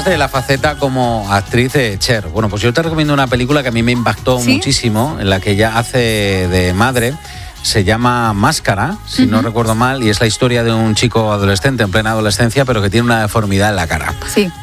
hablas de la faceta como actriz de Cher. Bueno, pues yo te recomiendo una película que a mí me impactó muchísimo, en la que ella hace de madre. Se llama Máscara, si no recuerdo mal, y es la historia de un chico adolescente en plena adolescencia, pero que tiene una deformidad en la cara. Sí.